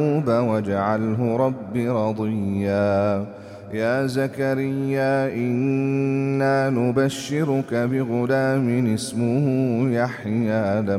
واجعله رب رضيا يا زكريا إنا نبشرك بغلام اسمه يحيى